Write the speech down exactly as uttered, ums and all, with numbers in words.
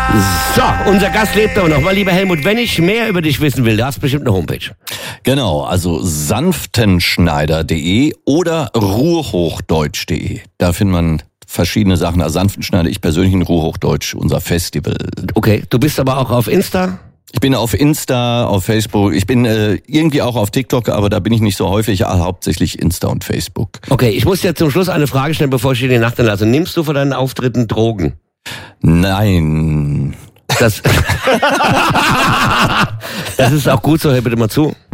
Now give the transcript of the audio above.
So, unser Gast lebt aber noch. Mal lieber Helmut, wenn ich mehr über dich wissen will, du hast bestimmt eine Homepage. Genau, also sanftenschneider punkt de oder ruhrhochdeutsch punkt de. Da findet man verschiedene Sachen. Also Sanftenschneider, ich persönlich in Ruhrhochdeutsch, unser Festival. Okay, du bist aber auch auf Insta? Ich bin auf Insta, auf Facebook, ich bin äh, irgendwie auch auf TikTok, aber da bin ich nicht so häufig, hauptsächlich Insta und Facebook. Okay, ich muss dir zum Schluss eine Frage stellen, bevor ich dir die Nacht entlasse. Nimmst du vor deinen Auftritten Drogen? Nein. Das, das ist auch gut so, hör bitte mal zu.